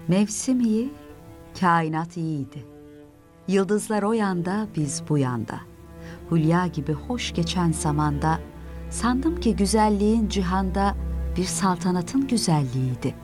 Mevsim iyi, kainat iyiydi. Yıldızlar o yanda, biz bu yanda. Hülya gibi hoş geçen zamanda, sandım ki güzelliğin cihanda bir saltanatın güzelliğiydi.